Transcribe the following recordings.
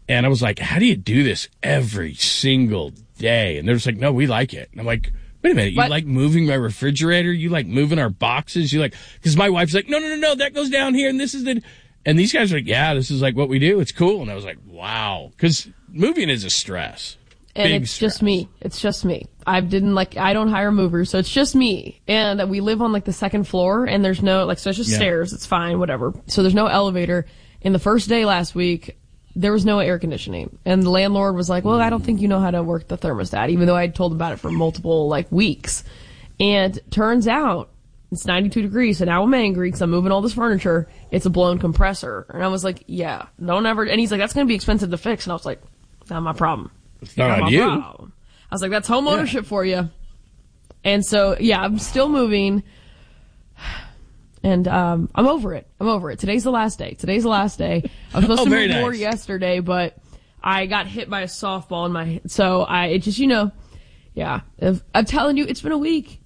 And I was like, how do you do this every single day? And they're just like, no, we like it. And I'm like, wait a minute, you like moving my refrigerator? You like moving our boxes? You like, because my wife's like, no, that goes down here, and this is the, and these guys are like, yeah, this is like what we do. It's cool. And I was like, wow, because moving is a stress. And it's stress. just me. It's just me. I don't hire movers, so it's just me. And we live on like the second floor, and there's no, like, so it's just stairs. It's fine, whatever. So there's no elevator. And the first day last week, there was no air conditioning. And the landlord was like, well, I don't think you know how to work the thermostat, even though I told him about it for multiple, like, weeks. And turns out it's 92 degrees, so now I'm angry because I'm moving all this furniture. It's a blown compressor. And I was like, yeah, don't ever, and he's like, that's going to be expensive to fix. And I was like, not my problem. It's not on you. Problem. I was like, that's home ownership for you. And so, yeah, I'm still moving. And I'm over it. Today's the last day. I was supposed to move more yesterday, but I got hit by a softball in my head. So it just, yeah. I'm telling you, it's been a week.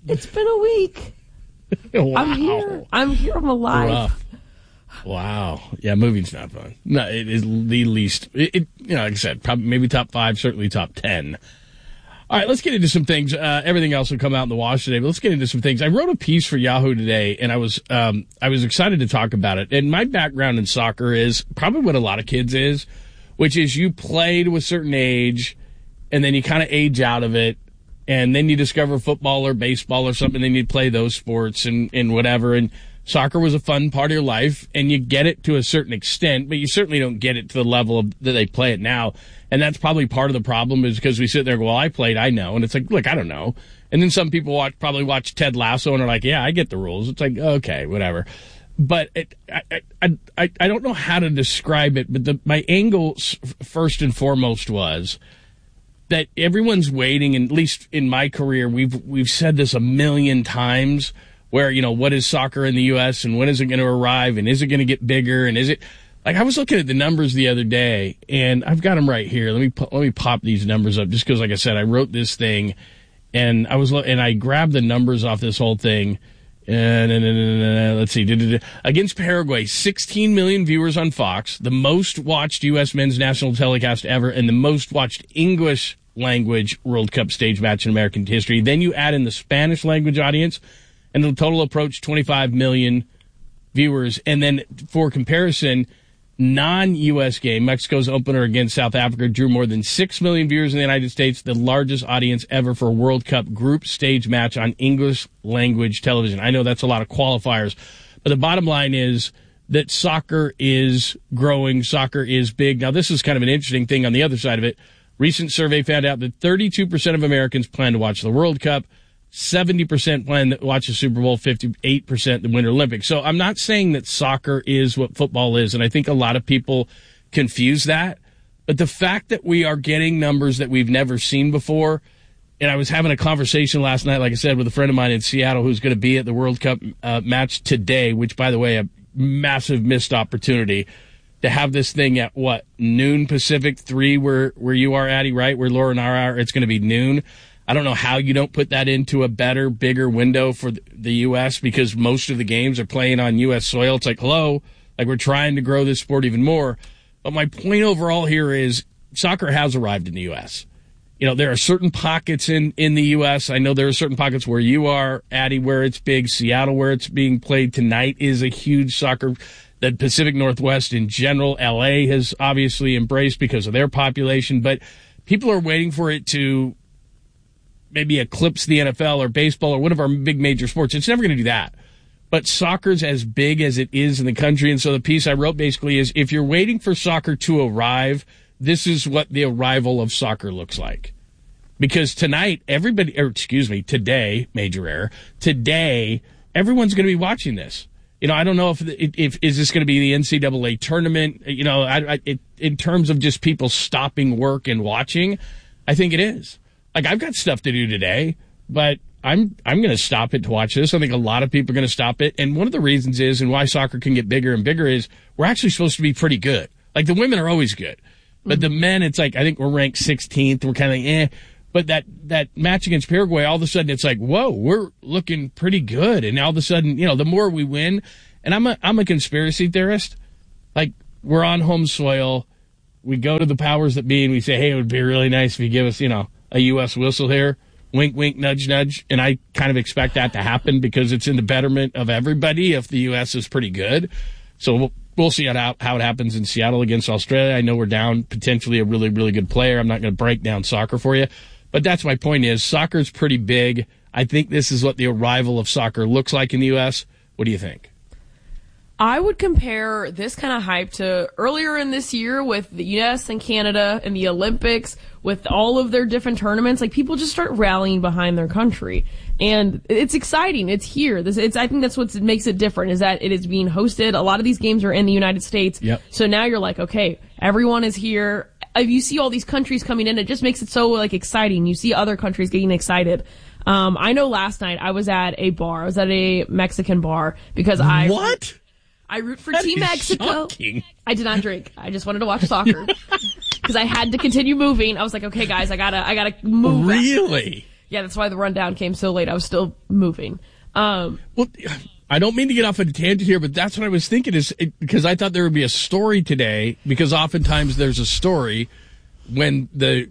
Wow. I'm here. I'm alive. Rough. Wow. Yeah, moving's not fun. No, it is the least. Like I said, probably maybe top 5, certainly top 10. All right, let's get into some things. Everything else will come out in the wash today, but let's get into some things. I wrote a piece for Yahoo today, and I was excited to talk about it. And my background in soccer is probably what a lot of kids is, which is you played with a certain age, and then you kind of age out of it, and then you discover football or baseball or something, and then you play those sports and whatever. And soccer was a fun part of your life, and you get it to a certain extent, but you certainly don't get it to the level that they play it now. And that's probably part of the problem is because we sit there and go, well, I played, I know. And it's like, look, I don't know. And then some people probably watch Ted Lasso and are like, yeah, I get the rules. It's like, okay, whatever. But I don't know how to describe it, but my angle first and foremost was that everyone's waiting, and at least in my career, we've said this a million times, where, what is soccer in the U.S. and when is it going to arrive and is it going to get bigger and is it, like, I was looking at the numbers the other day and I've got them right here. Let me pop these numbers up just because, like I said, I wrote this thing and I grabbed the numbers off this whole thing. Let's see. Against Paraguay, 16 million viewers on Fox, the most watched U.S. men's national telecast ever, and the most watched English language World Cup stage match in American history. Then you add in the Spanish language audience, and the total approached 25 million viewers. And then for comparison, non-U.S. game, Mexico's opener against South Africa, drew more than 6 million viewers in the United States, the largest audience ever for a World Cup group stage match on English language television. I know that's a lot of qualifiers, but the bottom line is that soccer is growing, soccer is big. Now, this is kind of an interesting thing on the other side of it. Recent survey found out that 32% of Americans plan to watch the World Cup, 70% plan to watch the Super Bowl, 58% the Winter Olympics. So I'm not saying that soccer is what football is, and I think a lot of people confuse that. But the fact that we are getting numbers that we've never seen before, and I was having a conversation last night, like I said, with a friend of mine in Seattle who's going to be at the World Cup match today, which, by the way, a massive missed opportunity to have this thing at, noon Pacific, 3 where you are, Addie, right? Where Laura and I are, it's going to be noon. I don't know how you don't put that into a better, bigger window for the U.S. because most of the games are playing on U.S. soil. It's like, hello, like we're trying to grow this sport even more. But my point overall here is soccer has arrived in the U.S. There are certain pockets in the U.S. I know there are certain pockets where you are, Addie, where it's big. Seattle, where it's being played tonight, is a huge soccer. The Pacific Northwest in general, L.A. has obviously embraced because of their population. But people are waiting for it to maybe eclipse the NFL or baseball or one of our big major sports. It's never going to do that. But soccer's as big as it is in the country. And so the piece I wrote basically is, if you're waiting for soccer to arrive, this is what the arrival of soccer looks like. Because today, major error, today, everyone's going to be watching this. I don't know if is this going to be the NCAA tournament, in terms of just people stopping work and watching, I think it is. Like, I've got stuff to do today, but I'm going to stop it to watch this. I think a lot of people are going to stop it. And one of the reasons is, and why soccer can get bigger and bigger, is we're actually supposed to be pretty good. Like, the women are always good. But the men, it's like, I think we're ranked 16th. We're kind of like, But that match against Paraguay, all of a sudden it's like, whoa, we're looking pretty good. And all of a sudden, the more we win, and I'm a conspiracy theorist. Like, we're on home soil. we go to the powers that be and we say, hey, it would be really nice if you give us, a U.S. whistle here. Wink, wink, nudge, nudge. And I kind of expect that to happen because it's in the betterment of everybody if the U.S. is pretty good. So we'll see how it happens in Seattle against Australia. I know we're down potentially a really, really good player. I'm not going to break down soccer for you. But that's my point is soccer's pretty big. I think this is what the arrival of soccer looks like in the U.S. What do you think? I would compare this kind of hype to earlier in this year with the U.S. and Canada and the Olympics with all of their different tournaments. Like, people just start rallying behind their country. And it's exciting. It's here. I think that's what makes it different is that it is being hosted. A lot of these games are in the United States. Yep. So now you're like, okay, everyone is here. If you see all these countries coming in, it just makes it so exciting. You see other countries getting excited. I know last night I was at a bar. I was at a Mexican bar because What? I root for That Team is Mexico. shocking. I did not drink. I just wanted to watch soccer because I had to continue moving. I was like, okay, guys, I gotta move. Really? Yeah, that's why the rundown came so late. I was still moving. Well, I don't mean to get off on a tangent here, but that's what I was thinking because I thought there would be a story today because oftentimes there's a story when the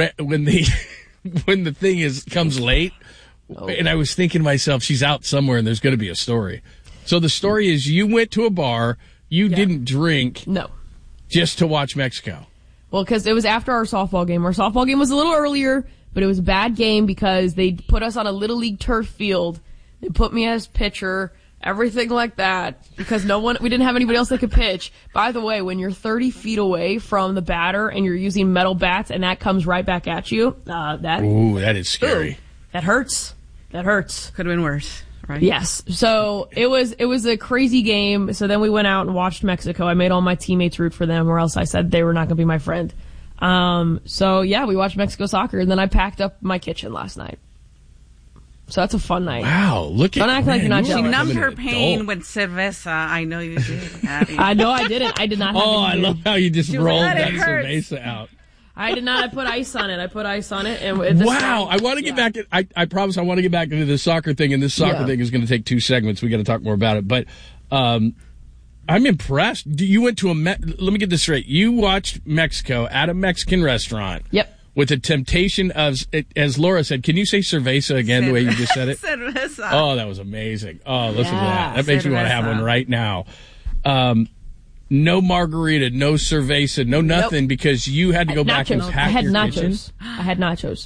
when the thing comes late. Oh. And I was thinking to myself, she's out somewhere and there's going to be a story. So the story is you went to a bar, you didn't drink. No. Just to watch Mexico. Well, because it was after our softball game. Our softball game was a little earlier, but it was a bad game because they put us on a Little League turf field. They put me as pitcher, everything like that, because we didn't have anybody else that could pitch. By the way, when you're 30 feet away from the batter and you're using metal bats and that comes right back at you, that is scary. That hurts. That hurts. Could have been worse. Right. Yes. So it was a crazy game. So then we went out and watched Mexico. I made all my teammates root for them or else I said they were not going to be my friend. So yeah, we watched Mexico soccer and then I packed up my kitchen last night. So that's a fun night. Wow. Don't act like you're not jealous. She numbed her pain with cerveza. I know you did, Abby. I know I didn't. I did not have I love how you just rolled that hurts. cerveza out. I did not. I put ice on it. And wow. I want to get back. I promise I want to get back into the soccer thing, and this soccer thing is going to take 2 segments. We got to talk more about it. But I'm impressed. You went to let me get this straight. You watched Mexico at a Mexican restaurant. Yep. With the temptation of, as Laura said, can you say cerveza again the way you just said it? Cerveza. Oh, that was amazing. Oh, listen to that. That makes me want to have one right now. No margarita, no cerveza, no nothing because you had to go back and pack your kitchen. I had nachos.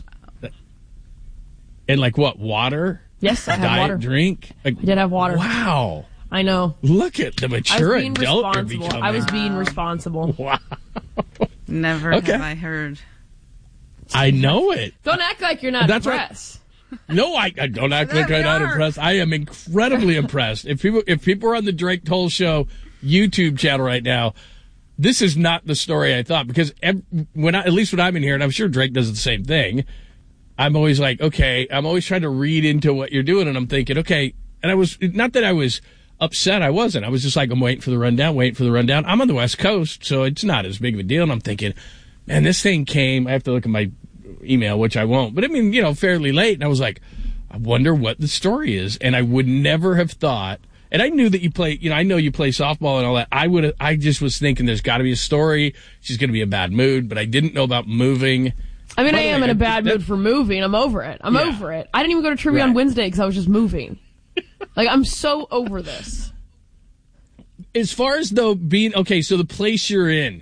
And like what, water? Yes, I had water. Drink? I did have water. Wow. I know. Look at the mature adult you're becoming. I was being responsible. Wow. Never have I heard. I know it. Don't act like you're not impressed. No, I don't act like I'm not impressed. I am incredibly impressed. If people are on the Drake Toll Show YouTube channel right now, this is not the story I thought because at least when I'm in here, and I'm sure Drake does the same thing, I'm always like, okay, I'm always trying to read into what you're doing, and I'm thinking, okay, and I was, not that I was upset, I wasn't. I was just like, I'm waiting for the rundown. I'm on the West Coast, so it's not as big of a deal, and I'm thinking, man, this thing came, I have to look at my email, which I won't, but I mean, fairly late, and I was like, I wonder what the story is, and I would never have thought. And I knew that you play, I know you play softball and all that. I just was thinking there's got to be a story. She's going to be in a bad mood, but I didn't know about moving. I mean, I am in a bad mood for moving. I'm over it. Over it. I didn't even go to trivia on Wednesday because I was just moving. Like, I'm so over this. As far as though being, okay, so the place you're in,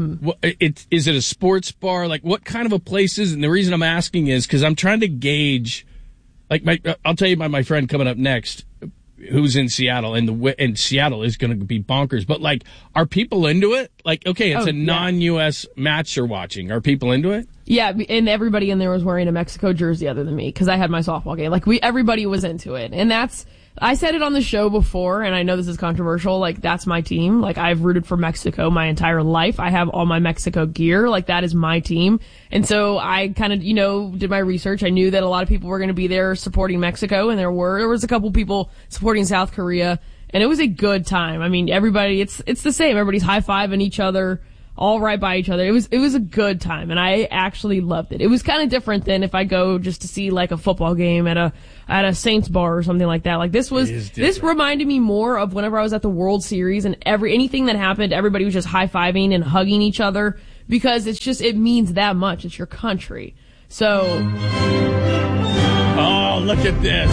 is it a sports bar? Like, what kind of a place is it? And the reason I'm asking is because I'm trying to gauge, like, I'll tell you about my friend coming up next, who's in Seattle, and Seattle is going to be bonkers. But, like, are people into it? Like, okay, it's a non-U.S. match you're watching. Are people into it? Yeah, and everybody in there was wearing a Mexico jersey other than me because I had my softball game. Like, everybody was into it. And I said it on the show before, and I know this is controversial. Like, that's my team. Like, I've rooted for Mexico my entire life. I have all my Mexico gear. Like, that is my team. And so I kind of, did my research. I knew that a lot of people were going to be there supporting Mexico, and there was a couple people supporting South Korea, and it was a good time. I mean, everybody, it's the same. Everybody's high-fiving each other, all right by each other. It was a good time, and I actually loved it. It was kind of different than if I go just to see like a football game at a Saints bar or something like that. Like this reminded me more of whenever I was at the World Series and anything that happened, everybody was just high-fiving and hugging each other. because it means that much. It's your country. So. Oh, look at this.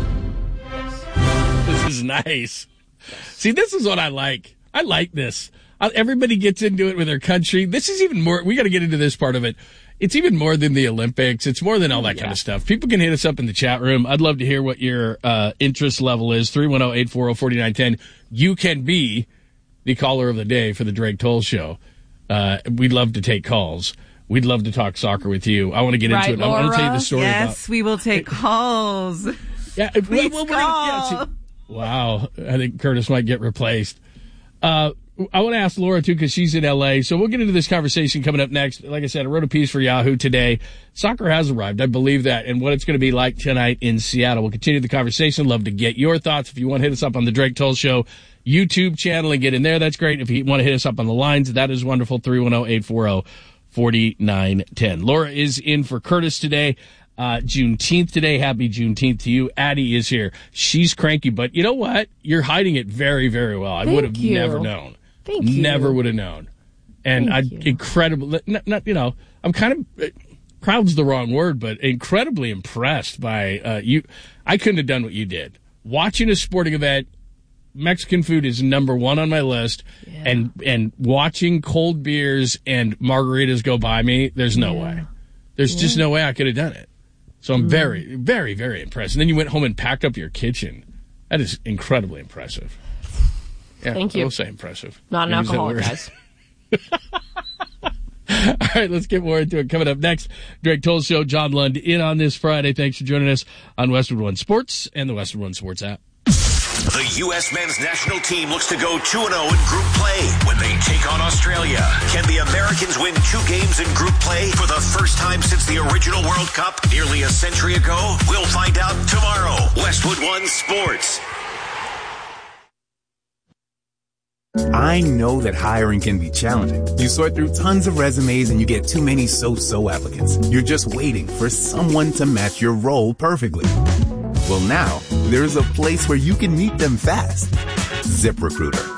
This is nice. See, this is what I like. I like this. Everybody gets into it with their country. This is even more. We got to get into this part of it. It's even more than the Olympics. It's more than all that kind of stuff. People can hit us up in the chat room. I'd love to hear what your interest level is. 310-840-4910. You can be the caller of the day for the Drake Toll Show. We'd love to take calls. We'd love to talk soccer with you. I want to get into it. Laura? I want to tell you the story Yes, we will take calls. Yeah, Please call. Wow. I think Curtis might get replaced. I want to ask Laura, too, because she's in L.A., so we'll get into this conversation coming up next. Like I said, I wrote a piece for Yahoo today. Soccer has arrived. I believe that, and what it's going to be like tonight in Seattle. We'll continue the conversation. Love to get your thoughts. If you want to hit us up on the Drake Toll Show YouTube channel and get in there, that's great. If you want to hit us up on the lines, that is wonderful. 310-840-4910. Laura is in for Curtis today. Juneteenth today. Happy Juneteenth to you. Addie is here. She's cranky, but you know what? You're hiding it very, very well. I would have never known. Thank you. Never would have known. And incredible. Not, I'm kind of, proud's the wrong word, but incredibly impressed by you. I couldn't have done what you did. Watching a sporting event, Mexican food is number one on my list, and watching cold beers and margaritas go by me, there's no way. There's just no way I could have done it. So I'm very, very, very impressed. And then you went home and packed up your kitchen. That is incredibly impressive. Yeah, Thank you. I will say impressive. Not an alcoholic, guys. All right, let's get more into it. Coming up next, Drake Toll Show, John Lund in on this Friday. Thanks for joining us on Westwood One Sports and the Westwood One Sports app. The U.S. men's national team looks to go 2-0 in group play when they take on Australia. Can the Americans win 2 games in group play for the first time since the original World Cup nearly a century ago? We'll find out tomorrow. Westwood One Sports. I know that hiring can be challenging. You sort through tons of resumes and you get too many so-so applicants. You're just waiting for someone to match your role perfectly. Well, now, there's a place where you can meet them fast. ZipRecruiter.